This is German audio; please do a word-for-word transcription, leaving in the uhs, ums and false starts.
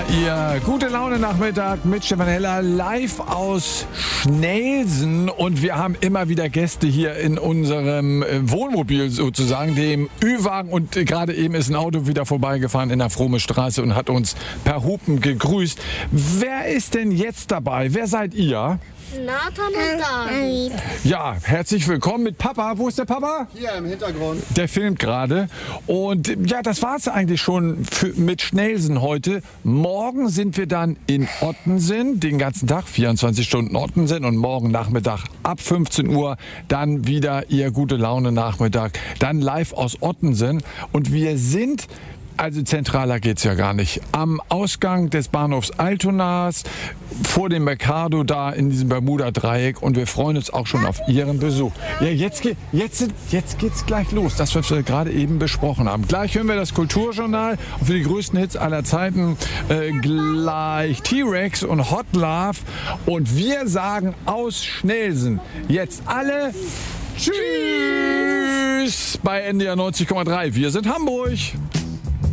Ihr gute Laune Nachmittag mit Stefan Heller live aus Schnelsen und wir haben immer wieder Gäste hier in unserem Wohnmobil sozusagen, dem Ü-Wagen, und gerade eben ist ein Auto wieder vorbeigefahren in der Fromme Straße und hat uns per Hupen gegrüßt. Wer ist denn jetzt dabei? Wer seid ihr? Nathan und David. Ja, herzlich willkommen mit Papa. Wo ist der Papa? Hier im Hintergrund. Der filmt gerade. Und ja, das war es eigentlich schon für, mit Schnelsen heute. Morgen sind wir dann in Ottensen, den ganzen Tag, vierundzwanzig Stunden Ottensen, und morgen Nachmittag ab fünfzehn Uhr dann wieder Ihr gute Laune Nachmittag, dann live aus Ottensen. Und wir sind... Also zentraler geht's ja gar nicht. Am Ausgang des Bahnhofs Altonas, vor dem Mercado da in diesem Bermuda-Dreieck, und wir freuen uns auch schon auf Ihren Besuch. Ja, jetzt, geht, jetzt, jetzt geht's gleich los, das, was wir gerade eben besprochen haben. Gleich hören wir das Kulturjournal und für die größten Hits aller Zeiten äh, gleich T-Rex und Hot Love. Und wir sagen aus Schnelsen jetzt alle Tschüss bei N D R neunzig Komma drei. Wir sind Hamburg.